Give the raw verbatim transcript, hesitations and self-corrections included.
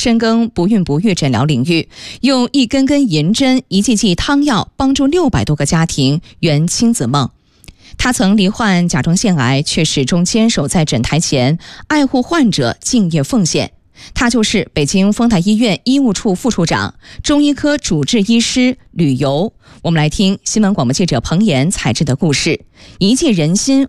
深耕不孕不育诊疗领域，用一根根银针、一剂剂汤药帮助六百多个家庭圆亲子梦。他曾罹患甲状腺癌，却始终坚守在诊台前，爱护患者，敬业奉献。他就是北京丰台医院医务处副处长、中医科主治医师吕游。我们来听新闻广播记者彭岩采制的故事：一剂人心